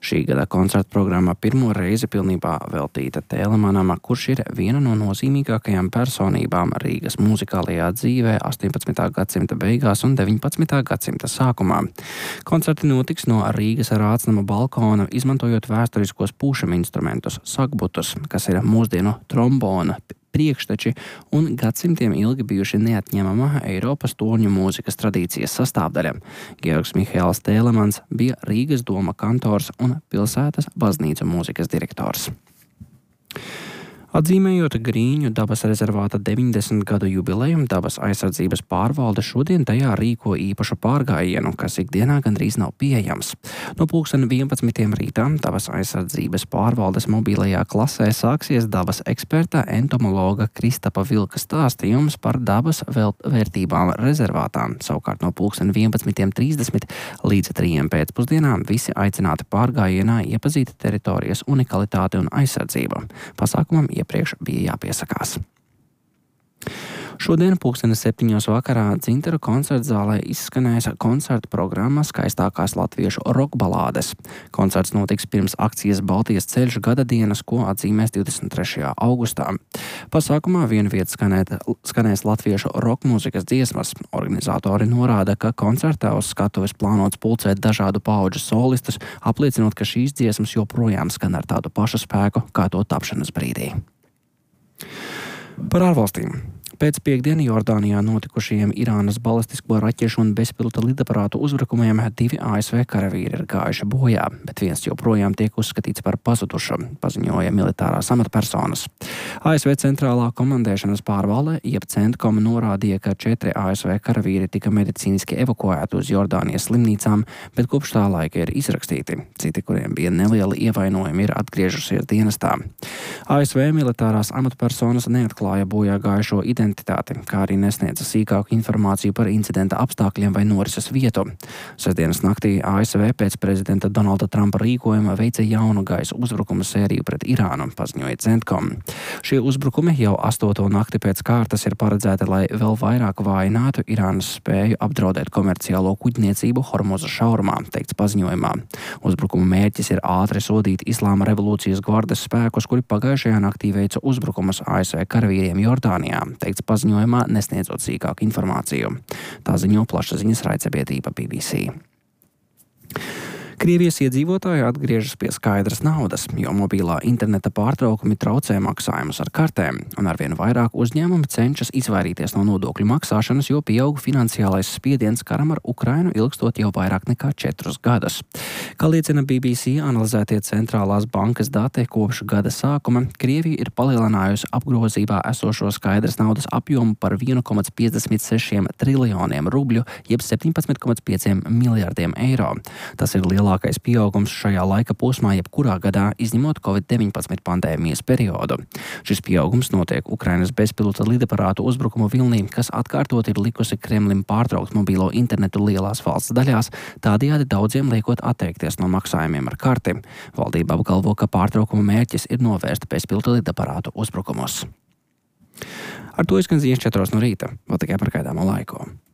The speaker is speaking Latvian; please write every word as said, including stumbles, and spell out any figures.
Šī gada koncerta programma pirmo reizi pilnībā veltīta Telemanam, kurš ir viena no nozīmīgākajām personībām Rīgas muzikālajā dzīvē astoņpadsmitā gadsimta beigās un deviņpadsmitā gadsimta sākumā. Koncerti notiks no Rīgas Rācnama balkona, izmantojot vēsturiskos pūšam instrumentus, sagbutus, kas ir mūsdienu trombona, priekšteči un gadsimtiem ilgi bijuši neatņemama Eiropas torņu mūzikas tradīcijas sastāvdaļa. Georgs Mihēls Telemans bija Rīgas doma kantors un pilsētas baznīcu mūzikas direktors. Atzīmējot Grīņu dabas rezervāta deviņdesmit gadu jubileju, dabas aizsardzības pārvalde šodien tajā rīko īpašu pārgājienu, kas ikdienā gandrīz nav pieejams. No pulksten vienpadsmitiem rītā dabas aizsardzības pārvaldes mobilajā klasē sāksies dabas eksperta entomologa Kristapa Vilka stāstījums par dabas vērtībām rezervātām. Savukārt no pulksten vienpadsmitiem trīsdesmit līdz trījiem pēcpusdienā visi aicināti pārgājienā iepazīt teritorijas unikalitāti un aizsardzību. Pasākumam iepriekš bija jāpiesakās. Šodien pulksten septiņos vakarā Dzintaru koncerta zālē izskanēs koncerta programma Skaistākās latviešu rokbalādes. Koncerts notiks pirms akcijas Baltijas ceļš gada dienas, ko atzīmēs divdesmit trešajā augustā. Pasākumā vienviet skanēt, skanēs latviešu rokmūzikas dziesmas. Organizatori norāda, ka koncertā uz skatuves plānots pulcēt dažādu paudžu solistus, apliecinot, ka šīs dziesmas joprojām skan ar tādu pašu spēku, kā to tapšanas brīdī. Par ārvalstīm. Pēc piekdienu Jordānijā notikušajiem Irānas balistisko raķešu un bezpilota lidaparātu uzbrukumiem divi A S V karavīri ir gājuši bojā, bet viens joprojām tiek uzskatīts par pazudušu, paziņoja militārās amatpersonas. A S V centrālā komandēšanas pārvalde, jeb Centkom, norādīja, ka četri A S V karavīri tika medicīniski evakuēti uz Jordānijas slimnīcām, bet kopš tā laika ir izrakstīti. Citi, kuriem bija nelieli ievainojumi, ir atgriežusies dienestā. A S V militārās amatpersonas neatklāja bojā gājušo identitāti, kā arī nesniedza sīkāku informāciju par incidenta apstākļiem vai norises vietu. Sestdienas naktī A S V pēc prezidenta Donalda Trumpa rīkojuma veica jaunu gaisa uzbrukumu sēriju pret Irānu, paziņoja Centkom. Šie uzbrukumi jau astoto nakti pēc kārtas ir paredzēti, lai vēl vairāk vājinātu Irānas spēju apdraudēt komerciālo kuģniecību Hormuza šaurumā, teikts paziņojumā. Uzbrukuma mērķis ir ātri sodīt Islāma revolūcijas gvardes spēkus, kuri pagājušajā naktī veica uzbrukumus A S V karavīriem Jordānijā, teikts paziņojumā, nesniedzot sīkāku informāciju. Tā ziņo plašsaziņas raidsabiedrība B B C. Krievijas iedzīvotāji atgriežas pie skaidras naudas, jo mobilā interneta pārtraukumi traucē maksājumus ar kartēm, un arvien vairāk uzņēmumi cenšas izvairīties no nodokļu maksāšanas, jo pieaug finansiālais spiediens karam ar Ukrainu ilgstot jau vairāk nekā četrus gadus. Kā liecina B B C analizētie centrālās bankas dati, kopš gada sākuma Krievija ir palielinājusi apgrozībā esošo skaidras naudas apjomu par viens komats piecdesmit seši triljoniem rubļu, jeb septiņpadsmit komats pieci miljardiem eiro. Tas ir lielākais pieaugums šajā laika posmā jebkurā gadā, izņemot Covid deviņpadsmit pandēmijas periodu. Šis pieaugums notiek Ukrainas bezpilota lidaparātu uzbrukumu vilnī, kas atkārtot ir likusi Kremlim pārtraukt mobilo internetu lielās valsts daļās, tādējādi daudziem liekot atteikties no maksājumiem ar karti. Valdība apgalvo, ka pārtraukuma mērķis ir novērst bezpilota lidaparātu uzbrukumus. Ar to izskan ziņas četros no rīta, vēl tikai par gaidāmo laiku.